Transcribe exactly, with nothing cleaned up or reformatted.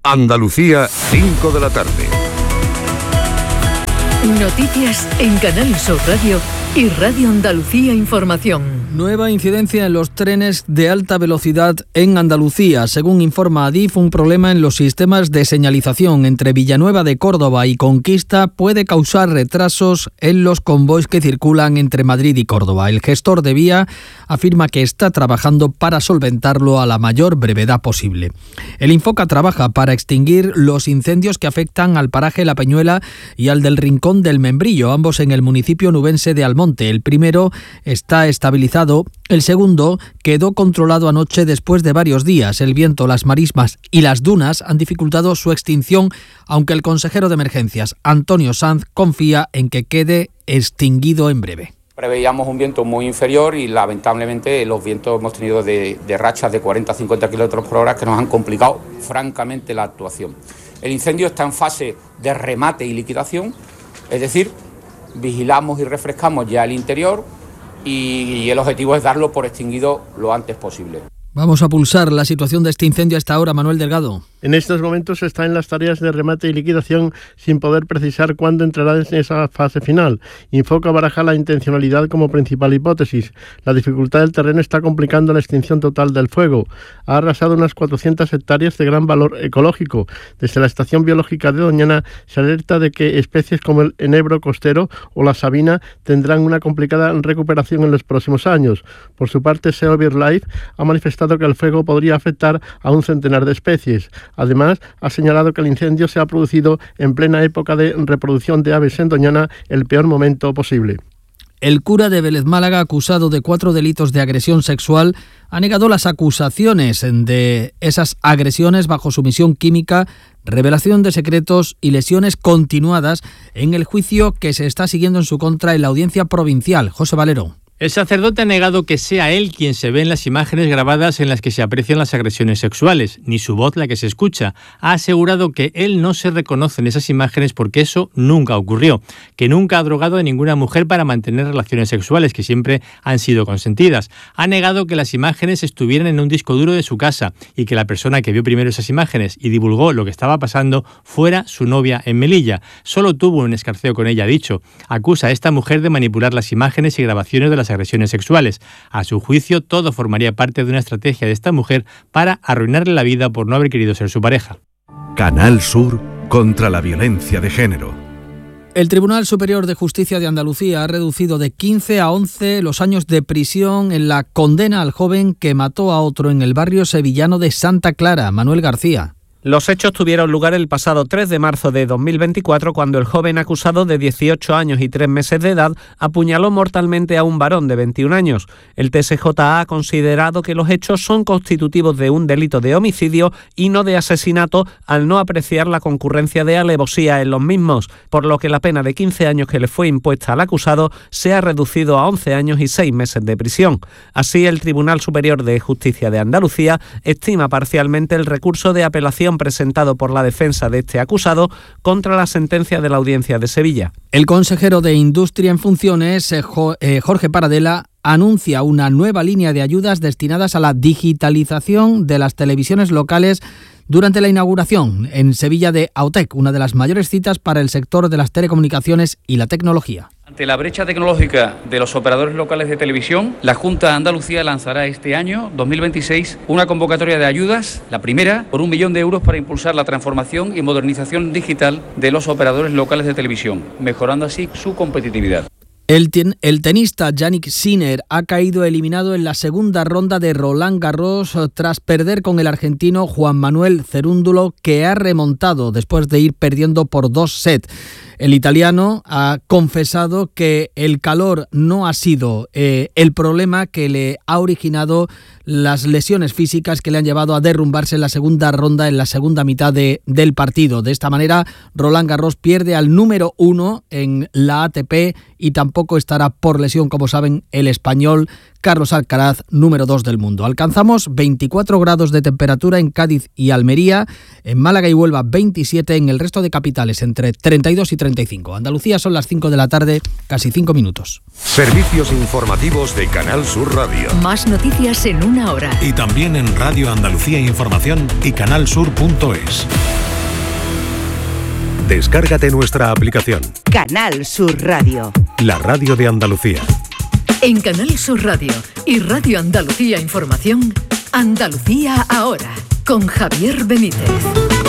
Andalucía, cinco de la tarde. Noticias en Canal Sur Radio y Radio Andalucía Información. Nueva incidencia en los trenes de alta velocidad en Andalucía. Según informa Adif, un problema en los sistemas de señalización entre Villanueva de Córdoba y Conquista puede causar retrasos en los convoys que circulan entre Madrid y Córdoba. El gestor de vía afirma que está trabajando para solventarlo a la mayor brevedad posible. El Infoca trabaja para extinguir los incendios que afectan al paraje La Peñuela y al del Rincón del Membrillo, ambos en el municipio nubense de Almonte. El primero está estabilizado. El segundo quedó controlado anoche después de varios días. El viento, las marismas y las dunas han dificultado su extinción, aunque el consejero de Emergencias, Antonio Sanz, confía en que quede extinguido en breve. Preveíamos un viento muy inferior y lamentablemente los vientos hemos tenido de, de rachas de cuarenta a cincuenta kilómetros por hora que nos han complicado francamente la actuación. El incendio está en fase de remate y liquidación, es decir, vigilamos y refrescamos ya el interior y el objetivo es darlo por extinguido lo antes posible. Vamos a pulsar la situación de este incendio a esta hora, Manuel Delgado. En estos momentos está en las tareas de remate y liquidación sin poder precisar cuándo entrará en esa fase final. Infoca baraja la intencionalidad como principal hipótesis. La dificultad del terreno está complicando la extinción total del fuego. Ha arrasado unas cuatrocientas hectáreas de gran valor ecológico. Desde la estación biológica de Doñana se alerta de que especies como el enebro costero o la sabina tendrán una complicada recuperación en los próximos años. Por su parte, SEO BirdLife ha manifestado que el fuego podría afectar a un centenar de especies. Además, ha señalado que el incendio se ha producido en plena época de reproducción de aves en Doñana, el peor momento posible. El cura de Vélez Málaga, acusado de cuatro delitos de agresión sexual, ha negado las acusaciones de esas agresiones bajo sumisión química, revelación de secretos y lesiones continuadas en el juicio que se está siguiendo en su contra en la audiencia provincial. José Valero. El sacerdote ha negado que sea él quien se ve en las imágenes grabadas en las que se aprecian las agresiones sexuales, ni su voz la que se escucha. Ha asegurado que él no se reconoce en esas imágenes porque eso nunca ocurrió, que nunca ha drogado a ninguna mujer para mantener relaciones sexuales, que siempre han sido consentidas. Ha negado que las imágenes estuvieran en un disco duro de su casa y que la persona que vio primero esas imágenes y divulgó lo que estaba pasando fuera su novia en Melilla. Solo tuvo un escarceo con ella, ha dicho. Acusa a esta mujer de manipular las imágenes y grabaciones de las agresiones sexuales. A su juicio, todo formaría parte de una estrategia de esta mujer para arruinarle la vida por no haber querido ser su pareja. Canal Sur contra la violencia de género. El Tribunal Superior de Justicia de Andalucía ha reducido de quince a once los años de prisión en la condena al joven que mató a otro en el barrio sevillano de Santa Clara, Manuel García. Los hechos tuvieron lugar el pasado tres de marzo de dos mil veinticuatro, cuando el joven acusado de dieciocho años y tres meses de edad apuñaló mortalmente a un varón de veintiún años. El T S J A ha considerado que los hechos son constitutivos de un delito de homicidio y no de asesinato, al no apreciar la concurrencia de alevosía en los mismos, por lo que la pena de quince años que le fue impuesta al acusado se ha reducido a once años y seis meses de prisión. Así, el Tribunal Superior de Justicia de Andalucía estima parcialmente el recurso de apelación presentado por la defensa de este acusado contra la sentencia de la Audiencia de Sevilla. El consejero de Industria en funciones, Jorge Paradela, anuncia una nueva línea de ayudas destinadas a la digitalización de las televisiones locales durante la inauguración en Sevilla de Autec, una de las mayores citas para el sector de las telecomunicaciones y la tecnología. Ante la brecha tecnológica de los operadores locales de televisión, la Junta de Andalucía lanzará este año, dos mil veintiséis, una convocatoria de ayudas, la primera, por un millón de euros para impulsar la transformación y modernización digital de los operadores locales de televisión, mejorando así su competitividad. El, ten, el tenista Jannik Sinner ha caído eliminado en la segunda ronda de Roland Garros tras perder con el argentino Juan Manuel Cerúndulo, que ha remontado después de ir perdiendo por dos sets. El italiano ha confesado que el calor no ha sido eh, el problema que le ha originado las lesiones físicas que le han llevado a derrumbarse en la segunda ronda, en la segunda mitad de, del partido. De esta manera, Roland Garros pierde al número uno en la A T P y tampoco estará por lesión, como saben, el español Carlos Alcaraz, número dos del mundo. Alcanzamos veinticuatro grados de temperatura en Cádiz y Almería, en Málaga y Huelva veintisiete, en el resto de capitales entre treinta y dos y treinta y cinco. Andalucía son las cinco de la tarde, casi cinco minutos. Servicios informativos de Canal Sur Radio. Más noticias en una hora. Y también en Radio Andalucía Información y canal sur punto es. Descárgate nuestra aplicación. Canal Sur Radio. La radio de Andalucía. En Canal Sur Radio y Radio Andalucía Información, Andalucía ahora, con Javier Benítez.